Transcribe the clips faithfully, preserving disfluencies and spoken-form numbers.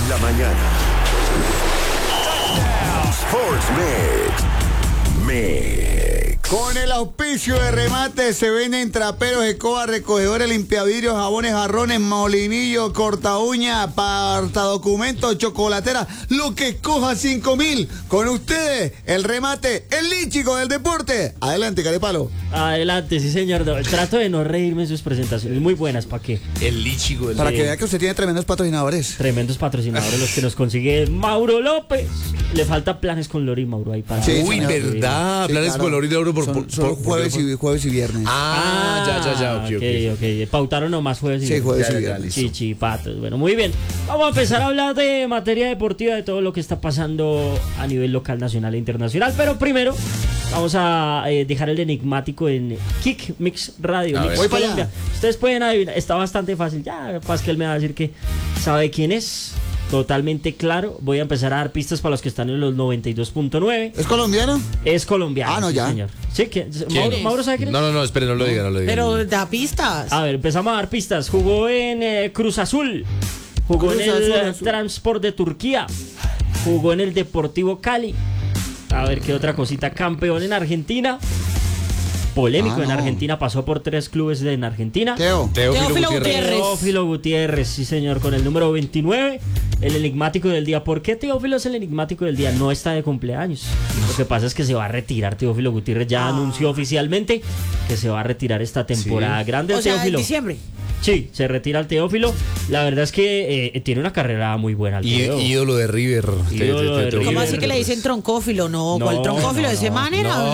la mañana. Sports Mix. Mix. Con el auspicio de Remate se venden traperos, escobas, recogedores, limpiavidrios, jabones, jarrones, molinillos, corta uña, apartadocumentos, chocolatera, lo que escoja cinco mil. Con ustedes, el Remate, el líchico del deporte. Adelante, Carepalo. Adelante, sí señor. Trato de no reírme en sus presentaciones, muy buenas, ¿para qué? El líchico del Para que vea que usted tiene tremendos patrocinadores. Tremendos patrocinadores los que nos consigue Mauro López. Le falta planes con Lori y Mauro ahí para... Sí, Uy, sí, verdad, sí, planes claro. con Lori de Oro por, Son, por, son por- jueves, por- y, jueves y viernes. Ah, ya, ya, ya, ok, ok. ok, ok. Pautaron nomás jueves y Sí, jueves Ya, y ya, viernes. listo. Chichipatos. Bueno, muy bien. Vamos a empezar a hablar de materia deportiva, de todo lo que está pasando a nivel local, nacional e internacional. Pero primero, vamos a eh, dejar el enigmático en Kick Mix Radio. A Mix ver. Voy para Colombia. allá. Ustedes pueden adivinar, está bastante fácil. Ya, Pascal me va a decir que sabe quién es. Totalmente claro. Voy a empezar a dar pistas para los que están en los noventa y dos punto nueve. ¿Es colombiano? Es colombiano. Ah, no, sí, ya. señor. Sí, que ¿Quién Mauro, es? Mauro sabe quién es. No, no, no, espere, no lo diga, no lo diga. Pero da pistas. A ver, empezamos a dar pistas. Jugó en eh, Cruz Azul. Jugó Cruz en el Azul, eh, Azul. Transport de Turquía. Jugó en el Deportivo Cali. A ver qué otra cosita. Campeón en Argentina. Polémico Ah, en no. Argentina. Pasó por tres clubes en Argentina. Teo. Teófilo Teófilo Gutiérrez. Gutiérrez. Teófilo Gutiérrez, sí señor, con el número veintinueve, el enigmático del día. ¿Por qué Teófilo es el enigmático del día? No está de cumpleaños. Lo que pasa es que se va a retirar Teófilo Gutiérrez. Ya anunció oficialmente que se va a retirar esta temporada. Grande el O sea, en Teófilo. diciembre. Sí, se retira el Teófilo. La verdad es que eh, tiene una carrera muy buena el Y, Teo. ídolo de River. Ídolo de Teófilo River. ¿Cómo así que le Gutiérrez. dicen troncófilo? No, No, ¿cuál troncófilo? no, ¿De ese no. manera? No,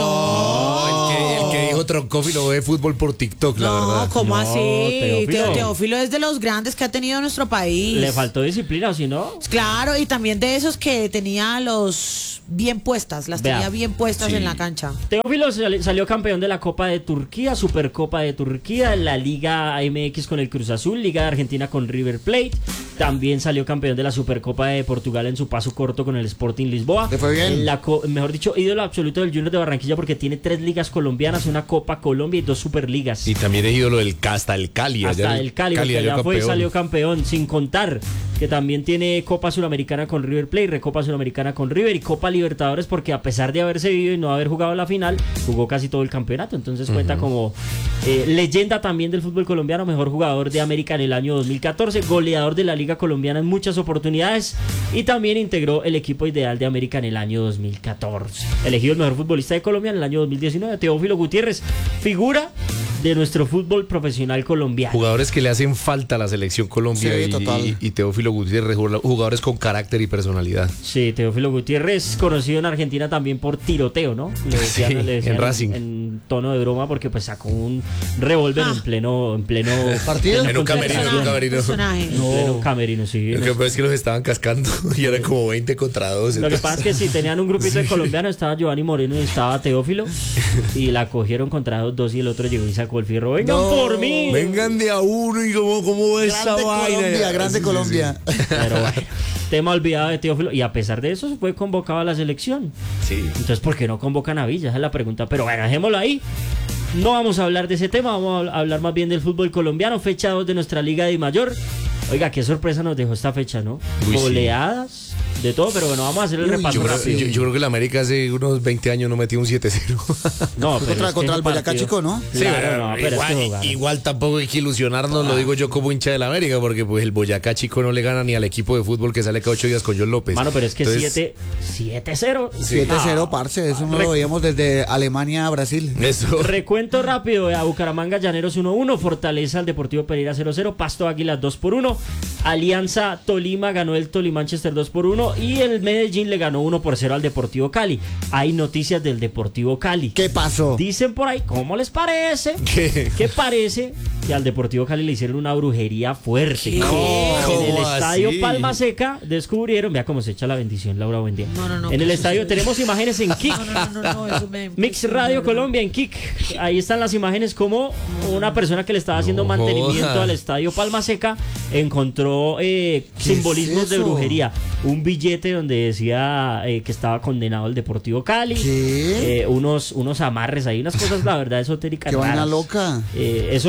No. el que, el que dijo troncófilo ve fútbol por TikTok, la No, verdad. ¿cómo No, así? Teófilo. Teo- Teófilo es de los grandes que ha tenido nuestro país. Le faltó disciplina, o si no. Claro, y también de esos que tenía los bien puestas, las Vea. tenía bien puestas Sí. en la cancha. Teófilo sali- salió campeón de la Copa de Turquía, Supercopa de Turquía, la Liga M X con el Cruz Azul, Liga de Argentina con River Plate. También salió campeón de la Supercopa de Portugal en su paso corto con el Sporting Lisboa. ¿Le fue bien? En la co- mejor dicho, ídolo absoluto del Junior de Barranquilla porque tiene tres ligas colombianas, una Copa Colombia y dos Superligas. Y también es ídolo del hasta el Cali. Hasta allá el Cali, porque salió allá fue y campeón. salió campeón, sin contar que también tiene Copa Sudamericana con River Plate, Recopa Sudamericana con River y Copa Libertadores, porque a pesar de haberse vivido y no haber jugado la final, jugó casi todo el campeonato. Entonces cuenta como eh, leyenda también del fútbol colombiano, mejor jugador de América en el año dos mil catorce, goleador de la Liga Colombiana en muchas oportunidades y también integró el equipo ideal de América en el año dos mil catorce. Elegido el mejor futbolista de Colombia en el año dos mil diecinueve, Teófilo Gutiérrez, figura de nuestro fútbol profesional colombiano. Jugadores que le hacen falta a la selección Colombia Sí, y, total. y- y Teófilo Gutiérrez, jugadores con carácter y personalidad. Sí, Teófilo Gutiérrez, conocido en Argentina también por tiroteo, ¿no? Le decían, Sí, le decían en Racing. en tono de broma porque pues sacó un revólver Ah. en pleno en pleno ¿Partido? pleno En un camerino, en un concentración. camerino. Personaje. En pleno camerino, sí. Lo que pasa es que los estaban cascando y eran como veinte contra dos. Lo que entonces- pasa es que si tenían un grupito de colombianos, estaba Giovanni Moreno y estaba Teófilo, y la cogieron contra los dos y el otro llegó y sacó el fierro. ¡Vengan No, por mí! Vengan de a uno y cómo, cómo va esa Grande vaina. Colombia, grande Sí, sí, Colombia. Pero bueno, tema olvidado de Teófilo. Y a pesar de eso, fue convocado a la selección. Sí. Entonces, ¿por qué no convocan a Villa? Esa es la pregunta. Pero bueno, dejémoslo ahí. No vamos a hablar de ese tema, vamos a hablar más bien del fútbol colombiano. Fecha dos de nuestra Liga de Mayor. Oiga, qué sorpresa nos dejó esta fecha, ¿no? Uy, sí. Goleadas, de todo, pero bueno, vamos a hacer el Uy, repaso Yo creo, rápido. yo- yo creo que la América hace unos veinte años no metía un siete cero. No, pero Contra- es que contra ese el Boyacá partido- Chico, ¿no? Claro, no, pero es igual, que jugaron. igual tampoco hay que ilusionarnos, lo digo yo como hincha de la América, porque pues el Boyacá Chico no le gana ni al equipo de fútbol que sale cada ocho días con John López. Mano, pero es que Entonces, siete cero. siete cero, Ah. parce. Eso no Rec- lo veíamos desde Alemania a Brasil. Eso. Recuento rápido, a Bucaramanga Llaneros uno uno, Fortaleza al Deportivo Pereira cero cero, Pasto Águilas dos por uno, Alianza Tolima ganó el Tolimanchester dos por uno y el Medellín le ganó uno por cero al Deportivo Cali. Hay noticias del Deportivo Cali. ¿Qué pasó? Dicen por ahí, ¿cómo les parece? ¿Qué? ¿Qué parece? Que al Deportivo Cali le hicieron una brujería fuerte. ¿Qué? En el ¿Cómo estadio así? Palma Seca descubrieron, vea cómo se echa la bendición, Laura, buen día. No, no, no, en el ¿qué estadio sucede? tenemos imágenes en Kik. No, no, no, no, no, eso me... Mix Radio Colombia en Kik. Ahí están las imágenes como una persona que le estaba haciendo No mantenimiento joda. al estadio Palma Seca encontró eh, ¿Qué simbolismos es de eso? brujería. Un billete donde decía eh, que estaba condenado el Deportivo Cali. ¿Qué? Eh, unos, unos amarres ahí, unas cosas, la verdad, esotéricas. Qué vaina raras. loca. Eh, eso lo descubrieron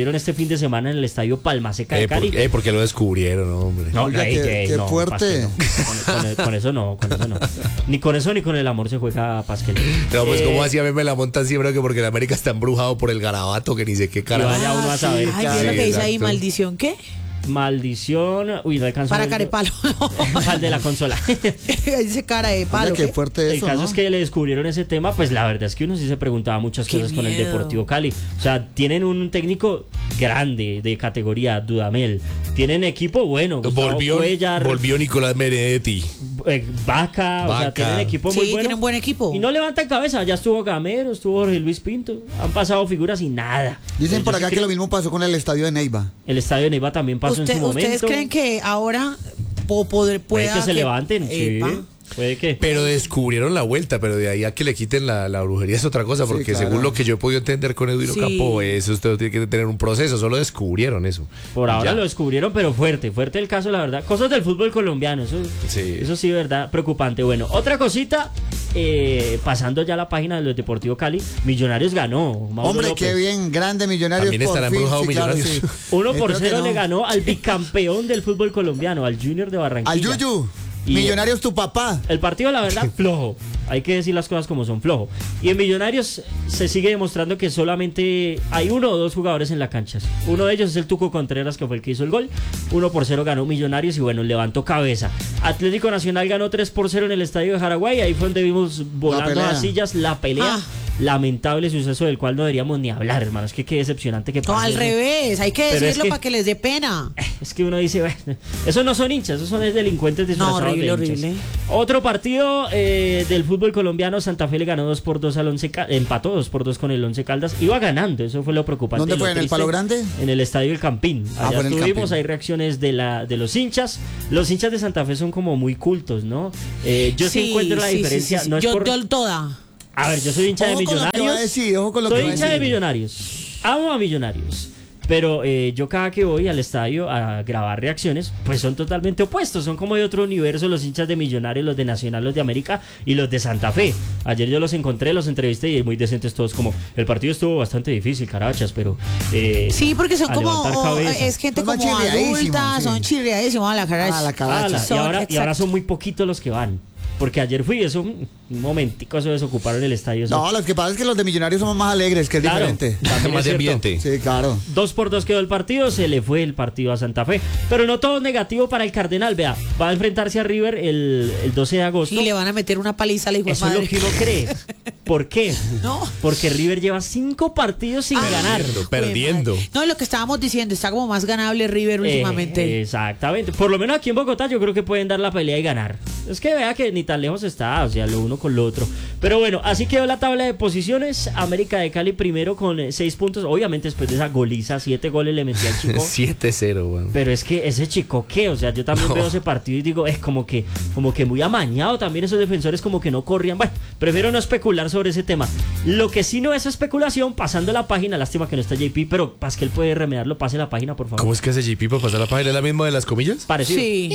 descubrieron este fin de semana en el estadio Palmaseca de Eh, Cali. por, eh, porque lo descubrieron, hombre. No, Oiga, ey, qué- ey, qué no, fuerte. Pasquel, no. Con, con- con eso no, con eso no. Ni con eso ni con el amor se juega Pasquel. No, pues Eh, como así a mí me la montan siempre que porque la América está embrujado por el garabato que ni sé qué Y carajo. vaya uno a saber. Ay, ¿qué es lo Sí, que dice ahí? exacto. ¿Maldición qué? Maldición. Uy, no alcanzo. a Para ver- carepalo. Al de la consola. Ahí dice cara de Oiga, palo. qué ¿qué? fuerte El eso, caso ¿no? es que le descubrieron ese tema, pues la verdad es que uno sí se preguntaba muchas Qué cosas con el miedo. Deportivo Cali. O sea, tienen un técnico grande de categoría, Dudamel. Tienen equipo bueno, Gustavo Volvió, Cuellar, volvió Nicolás Benedetti. eh, Vaca, o sea, Vaca. tienen equipo muy Sí, bueno. tienen buen equipo. Y no levantan cabeza, ya estuvo Gamero, estuvo Jorge Luis Pinto, han pasado figuras y nada. Dicen Yo por sí acá que creo- lo mismo pasó con el estadio de Neiva. El estadio de Neiva también pasó Usted- en su momento. ¿Ustedes creen que ahora po- poder, puede pueda que se levanten? Sí, Epa. puede que. Pero descubrieron la vuelta, pero de ahí a que le quiten la, la brujería es otra cosa, porque claro. según lo que yo he podido entender con Edwin Sí. Campo, eso usted tiene que tener un proceso, solo descubrieron eso. Por ahora Ya. lo descubrieron, pero fuerte, fuerte el caso, la verdad. Cosas del fútbol colombiano, eso Sí. eso sí, verdad, preocupante. Bueno, otra cosita, eh, pasando ya a la página de los Deportivo Cali, Millonarios ganó. Mauro Hombre, López. qué bien, grande Millonarios. También por estará fin, embrujado sí, claro, Millonarios. sí. Uno Eh, por creo que cero no. le ganó al bicampeón del fútbol colombiano, al Junior de Barranquilla. Al Yuyu. Y- Millonarios tu papá. El partido, la verdad, flojo. Hay que decir las cosas como son, flojo. Y en Millonarios se sigue demostrando que solamente hay uno o dos jugadores en la cancha. Uno de ellos es el Tuco Contreras, que fue el que hizo el gol. Uno por cero ganó Millonarios y bueno, levantó cabeza. Atlético Nacional ganó tres por cero en el estadio de Jaraguay. Ahí fue donde vimos volando pelea. las sillas la pelea. Ah. Lamentable suceso del cual no deberíamos ni hablar, hermano. Es que qué decepcionante que No, pase al eso. revés, hay que Pero es decirlo que- para que les dé pena. Es que uno dice, bueno, esos no son hinchas, esos son delincuentes disfrazados No, horrible, de hinchas. horrible. Otro partido eh, del fútbol colombiano, Santa Fe le ganó dos por dos al Once Cal- empató dos por dos con el Once Caldas, iba ganando, eso fue lo preocupante. ¿Dónde y lo fue? ¿En el triste. Palo Grande? En el Estadio El Campín. Ah, Allá fue en el estuvimos, Campín. hay reacciones de la de los hinchas. Los hinchas de Santa Fe son como muy cultos, ¿no? Eh, yo sí, encuentro la sí, sí, diferencia, sí, sí. no es yo, por... yo toda. A ver, yo soy hincha Ojo de con lo que va a Millonarios. decir, ojo con lo Soy que va a hincha de decir. Millonarios. Amo a Millonarios. Pero eh, yo cada que voy al estadio a grabar reacciones, pues son totalmente opuestos. Son como de otro universo los hinchas de Millonarios, los de Nacional, los de América y los de Santa Fe. Ayer yo los encontré, los entrevisté y muy decentes todos. Como el partido estuvo bastante difícil, carachas, pero... eh, Sí, porque son a como, levantar o- cabeza. es gente Son más como chirriadísimos, adulta, sí. son chirriadísimos a la cara. Ah, la cara. Ala, y, Son- ahora, y ahora exacto. son muy poquitos los que van. Porque ayer fui, eso, un momentico, eso desocuparon el estadio. Eso. No, lo que pasa es que los de Millonarios somos más alegres, que es Claro. diferente. También Más es de cierto. ambiente. Sí, claro. Dos por dos quedó el partido, se le fue el partido a Santa Fe. Pero no todo es negativo para el Cardenal. Vea, va a enfrentarse a River el, el doce de agosto. Y le van a meter una paliza al hijo de Eso es madre. lo que uno cree. ¿Por qué? No. Porque River lleva cinco partidos sin Ah, ganar. Perdiendo, perdiendo. No, lo que estábamos diciendo, está como más ganable River últimamente. Eh, exactamente. Por lo menos aquí en Bogotá yo creo que pueden dar la pelea y ganar. Es que vea que ni tan lejos está, o sea, lo uno con lo otro. Pero bueno, así quedó la tabla de posiciones. América de Cali primero con eh, seis puntos. Obviamente después de esa goliza, siete goles le metí al chico. siete cero, weón. Pero es que ese chico, ¿qué? O sea, yo también veo ese partido y digo, es como que, como que muy amañado también esos defensores, como que no corrían. Bueno, prefiero no especular sobre ese tema. Lo que sí no es especulación, pasando la página, lástima que no está J P, pero Pascal puede remediarlo, pase la página, por favor. ¿Cómo es que hace J P para pasar la página? ¿Es la misma de las comillas? Parecido. Sí.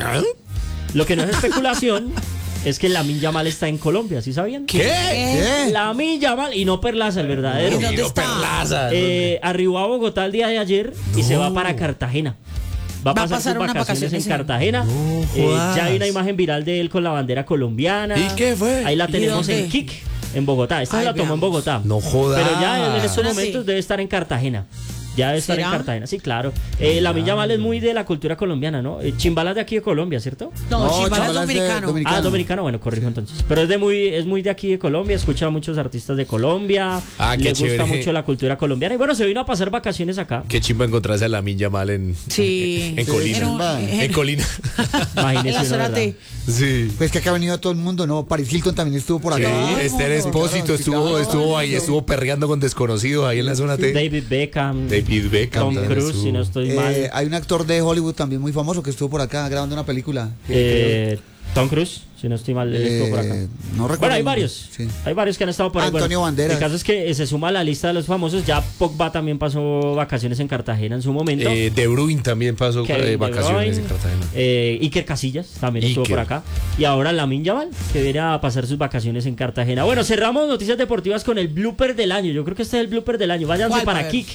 Lo que no es especulación es que Lamine Yamal está en Colombia, ¿sí sabían? ¿Qué? ¿Qué? Lamine Yamal, y no Perlaza, el verdadero. ¿Y dónde Tiro está? Perlaza. Eh, arribó a Bogotá el día de ayer y se va No. para Cartagena. Va a Va a pasar, pasar sus unas vacaciones, vacaciones en en- Cartagena. No Eh, jodas. ya hay una imagen viral de él con la bandera colombiana. ¿Y qué fue? Ahí la ¿Y tenemos dónde? en Kik, en Bogotá. Esta Ay, la tomó en veamos. Bogotá. No jodas. Pero ya en estos Ah, momentos sí. debe estar en Cartagena. Ya debe estar ¿Será? en Cartagena, sí, claro. Eh, Lamine Yamal es muy de la cultura colombiana, ¿no? Eh, Chimbala es de aquí de Colombia, ¿cierto? No, No, Chimbala es Chimbala es de dominicano. Dominicano. Ah, dominicano, bueno, corrijo entonces. Pero es de muy, es muy de aquí de Colombia, escucha a muchos artistas de Colombia, Ah, qué le gusta chévere. mucho la cultura colombiana y bueno, se vino a pasar vacaciones acá. Qué chimba encontrarse a Lamine Yamal en, Sí. en Sí, Colina. Era un- Va. En Colina. Imagínese En la uno, Zárate. ¿verdad? Sí. Pues que acá ha venido todo el mundo, ¿no? Paris Hilton también estuvo por Sí, acá. Todo el Esther mundo. Espósito Claro, estuvo, claro. estuvo ahí, estuvo perreando con desconocidos ahí en la zona T. David Beckham, David Beckham Tom también Cruise, estuvo. si no estoy Eh, mal. hay un actor de Hollywood también muy famoso que estuvo por acá grabando una película. Eh, Tom Cruise, si no estoy mal, él estuvo por acá. Eh, no recuerdo Bueno, hay el nombre. varios. Sí. Hay varios que han estado por ahí. Antonio Bueno, Banderas. El caso es que eh, se suma a la lista de los famosos. Ya Pogba también pasó vacaciones en Cartagena en su momento. Eh, De Bruyne también pasó Kevin eh, De vacaciones en Bruyne, Cartagena. eh, Iker Casillas también estuvo Iker. por acá. Y ahora Lamine Yamal, que viene a pasar sus vacaciones en Cartagena. Bueno, cerramos noticias deportivas con el blooper del año. Yo creo que este es el blooper del año. Váyanse ¿Cuál, para a ver? Kik.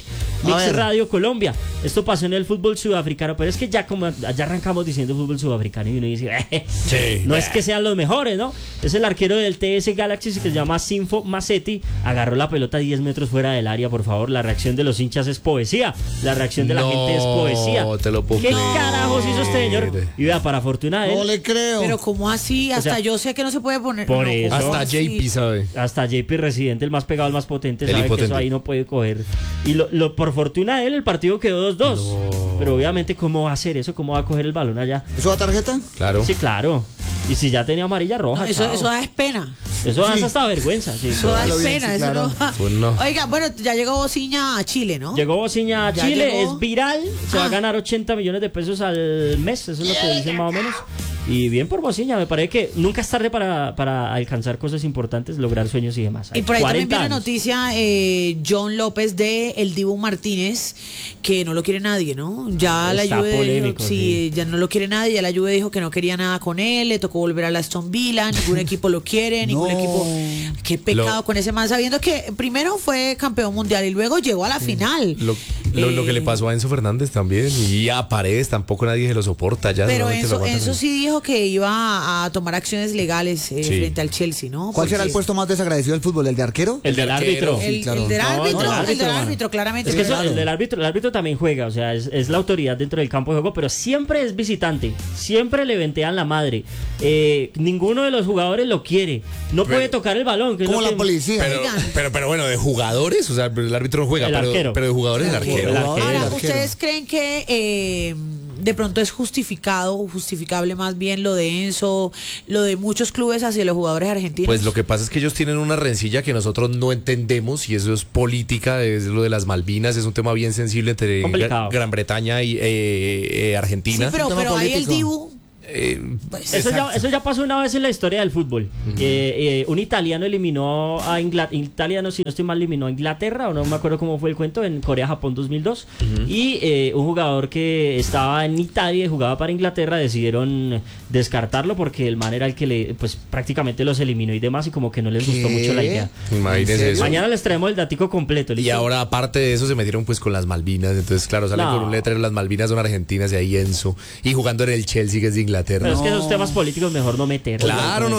Mix ver. Radio Colombia. Esto pasó en el fútbol sudafricano, pero es que ya como ya arrancamos diciendo fútbol sudafricano y uno dice, eh, Sí. no es que sean los mejores, ¿no? Es el arquero del T S Galaxy que se llama Sinfo Macetti, agarró la pelota diez metros fuera del área, por favor. La reacción de los hinchas es poesía. La reacción de la No, gente es poesía. te lo puedo ¿Qué creer. carajos hizo este señor? Y vea, para fortuna de No él, le creo. Pero como así, hasta sea, yo sé que no se puede poner. por no, eso. ¿cómo Hasta así? J P sabe. hasta J P Residente, el más pegado, el más potente, El sabe que impotente. eso ahí no puede coger. Y lo, lo- por fortuna de él, el partido quedó dos dos. Pero obviamente, ¿cómo va a hacer eso? ¿Cómo va a coger el balón allá? ¿Eso da tarjeta? Claro. Sí, claro. Y si ya tenía amarilla roja, No, eso, chao. eso da es pena. Eso da Sí. hasta vergüenza. Sí. Eso da es Hágalo bien, pena. sí, Eso claro. no. Pues no. Oiga, bueno, ya llegó Bociña a Chile, ¿no? Llegó Bociña a Ya Chile, llegó. es viral, se va a Ah. ganar ochenta millones de pesos al mes, eso es lo que dicen más o menos. Y bien por Bociña, me parece que nunca es tarde para, para alcanzar cosas importantes, lograr sueños y demás. Y por ahí también cuarenta viene años. noticia eh, John López de El Dibu Martínez, que no lo quiere nadie, ¿no? Ya la Está Juve dijo- polémico, sí, sí. ya no lo quiere nadie, ya la Juve dijo que no quería nada con él, le tocó volver a la Aston Villa, ningún equipo lo quiere, ningún No. equipo. Qué pecado Lo- con ese man, sabiendo que primero fue campeón mundial y luego llegó a la final. Lo, lo, lo que le Eh, pasó a Enzo Fernández también. Y a Paredes tampoco nadie se lo soporta. Ya Pero solamente lo Enzo, aguantan. Enzo sí dijo que iba a, a tomar acciones legales eh, Sí. frente al Chelsea, ¿no? ¿Cuál será el Porque- puesto más desagradecido del fútbol? ¿El de arquero? El del arquero. árbitro. El, Sí, claro. el del No, árbitro, el del el del árbitro, árbitro, mano. claramente. Es que eso, claro. el del árbitro, el árbitro también juega, o sea, es, es la autoridad dentro del campo de juego, pero siempre es visitante, siempre le ventean la madre. Eh, ninguno de los jugadores lo quiere, no Pero- puede tocar el balón. Que es Como lo la que- policía. Pero, Oigan. pero, pero bueno, de jugadores, o sea, el árbitro no juega, El pero, arquero. pero de jugadores el arquero. El arquero. Ahora, el arquero. ¿ustedes creen que eh, de pronto es justificado, justificable más bien lo de Enzo, lo de muchos clubes hacia los jugadores argentinos? Pues lo que pasa es que ellos tienen una rencilla que nosotros no entendemos y eso es política, es lo de las Malvinas, es un tema bien sensible entre Complicado. Gra- Gran Bretaña y eh, eh, Argentina. Sí, pero, Un tema pero ahí el político. Dibu. Eh, Pues, Eso ya, exacto. eso ya pasó una vez en la historia del fútbol. Eh, eh, un italiano eliminó a Inglaterra, italiano si no estoy mal, eliminó a Inglaterra, o no me acuerdo cómo fue el cuento, en Corea-Japón dos mil dos. Y eh, un jugador que estaba en Italia y jugaba para Inglaterra decidieron descartarlo porque el man era el que le, pues prácticamente los eliminó y demás, y como que no les gustó ¿Qué? mucho la idea. Imagínese ¿En serio? eso. Mañana les traemos el datico completo. Y ¿listo? ahora, aparte de eso, se metieron pues con las Malvinas. Entonces, claro, salen No. con un letrero, las Malvinas son argentinas y ahí Enzo. Y jugando en el Chelsea, que es de Inglaterra. Pero es que esos temas políticos mejor no meterlos. Claro, no